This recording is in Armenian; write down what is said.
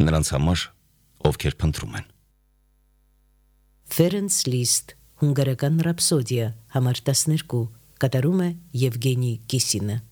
նրանց համար, ովքեր փնտրում են։ Ferenc Liszt, հունգարական ռապսոդիա, համար 12, կատարում է Եվգենի Կիսինը։